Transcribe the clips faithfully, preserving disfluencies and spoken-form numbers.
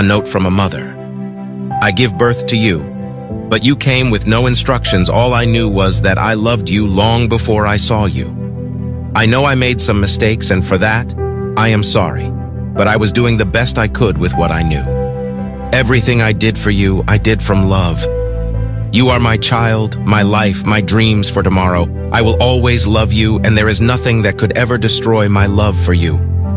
a note from a mother. I give birth to you, but you came with no instructions. All I knew was that I loved you long before I saw you. I know I made some mistakes, and for that, I am sorry, but I was doing the best I could with what I knew. Everything I did for you, I did from love. You are my child, my life, my dreams for tomorrow. I will always love you, and there is nothing that could ever destroy my love for you.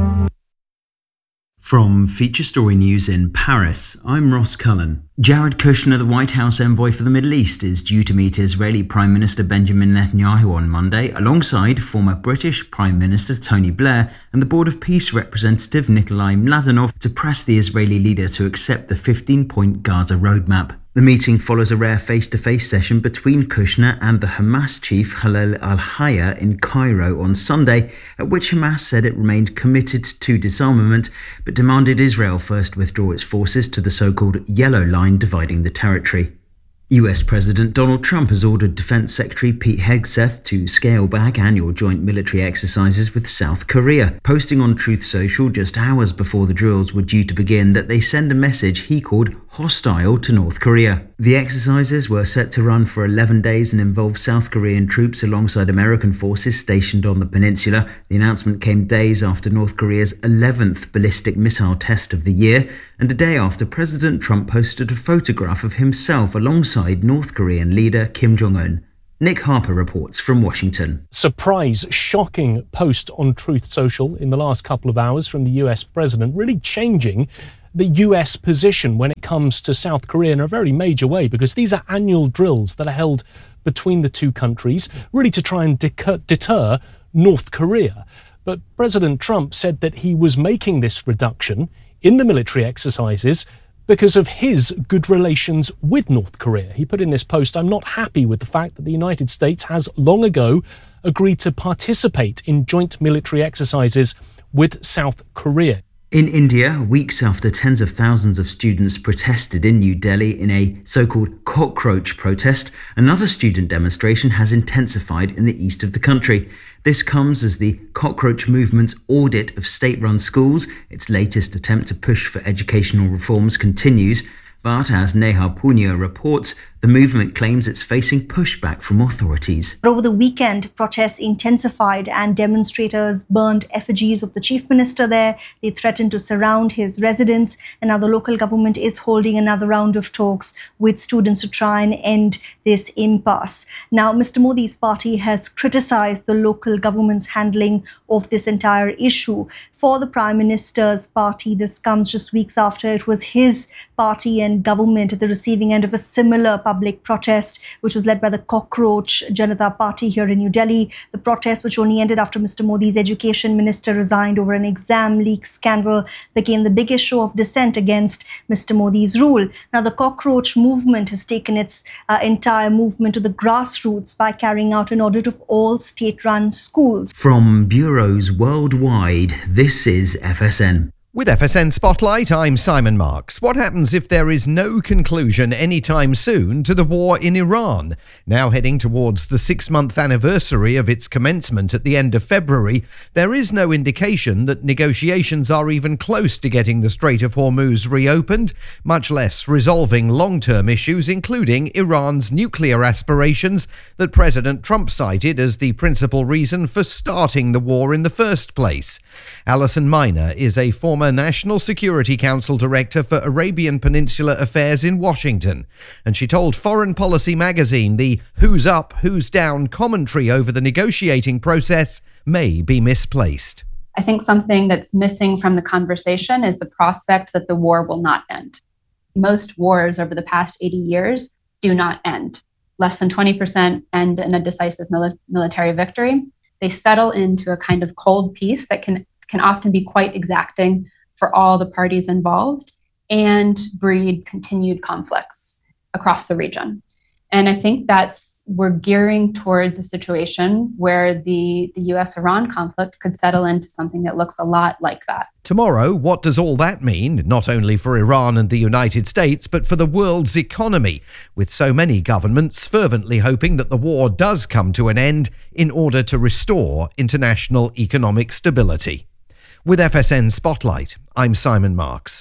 From Feature Story News in Paris, I'm Ross Cullen. Jared Kushner, the White House envoy for the Middle East, is due to meet Israeli Prime Minister Benjamin Netanyahu on Monday, alongside former British Prime Minister Tony Blair and the Board of Peace representative Nikolai Mladenov, to press the Israeli leader to accept the fifteen-point Gaza roadmap. The meeting follows a rare face-to-face session between Kushner and the Hamas chief Khalil al-Hayya in Cairo on Sunday, at which Hamas said it remained committed to disarmament, but demanded Israel first withdraw its forces to the so-called Yellow Line dividing the territory. U S President Donald Trump has ordered Defense Secretary Pete Hegseth to scale back annual joint military exercises with South Korea, posting on Truth Social just hours before the drills were due to begin that they send a message he called hostile to North Korea. The exercises were set to run for eleven days and involve South Korean troops alongside American forces stationed on the peninsula. The announcement came days after North Korea's eleventh ballistic missile test of the year, and a day after President Trump posted a photograph of himself alongside North Korean leader Kim Jong-un. Nick Harper reports from Washington. Surprise, shocking post on Truth Social in the last couple of hours from the U S president, really changing the U S position when it comes to South Korea in a very major way, because these are annual drills that are held between the two countries, really to try and deter, deter North Korea. But President Trump said that he was making this reduction in the military exercises because of his good relations with North Korea. He put in this post, "I'm not happy with the fact that the United States has long ago agreed to participate in joint military exercises with South Korea." In India, weeks after tens of thousands of students protested in New Delhi in a so-called cockroach protest, another student demonstration has intensified in the east of the country. This comes as the cockroach movement's audit of state-run schools, its latest attempt to push for educational reforms, continues. But as Neha Punya reports, the movement claims it's facing pushback from authorities. Over the weekend, protests intensified and demonstrators burned effigies of the chief minister there. They threatened to surround his residence, and now the local government is holding another round of talks with students to try and end this impasse. Now, Mister Modi's party has criticized the local government's handling of this entire issue. For the Prime Minister's party, this comes just weeks after it was his party and government at the receiving end of a similar public protest, which was led by the Cockroach Janata Party here in New Delhi. The protest, which only ended after Mister Modi's education minister resigned over an exam leak scandal, became the biggest show of dissent against Mister Modi's rule. Now, the Cockroach movement has taken its uh, entire movement to the grassroots by carrying out an audit of all state-run schools. From bureaus worldwide, this is F S N. With F S N Spotlight, I'm Simon Marks. What happens if there is no conclusion anytime soon to the war in Iran? Now heading towards the six-month anniversary of its commencement at the end of February, there is no indication that negotiations are even close to getting the Strait of Hormuz reopened, much less resolving long-term issues, including Iran's nuclear aspirations that President Trump cited as the principal reason for starting the war in the first place. Alison Miner is a former National Security Council Director for Arabian Peninsula Affairs in Washington, and she told Foreign Policy magazine the who's up, who's down commentary over the negotiating process may be misplaced. I think something that's missing from the conversation is the prospect that the war will not end. Most wars over the past eighty years do not end. Less than twenty percent end in a decisive mili- military victory. They settle into a kind of cold peace that can can often be quite exacting for all the parties involved and breed continued conflicts across the region. And I think that's, we're gearing towards a situation where the, the U S Iran conflict could settle into something that looks a lot like that. Tomorrow, what does all that mean, not only for Iran and the United States, but for the world's economy, with so many governments fervently hoping that the war does come to an end in order to restore international economic stability? With F S N Spotlight, I'm Simon Marks.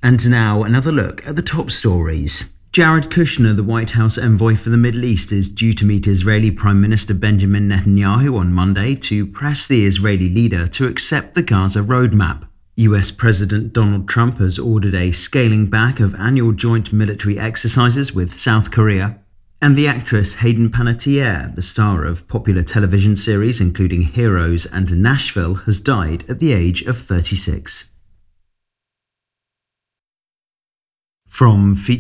And now another look at the top stories. Jared Kushner, the White House envoy for the Middle East, is due to meet Israeli Prime Minister Benjamin Netanyahu on Monday to press the Israeli leader to accept the Gaza roadmap. U S President Donald Trump has ordered a scaling back of annual joint military exercises with South Korea. And the actress Hayden Panettiere, the star of popular television series including Heroes and Nashville, has died at the age of thirty-six. From Feature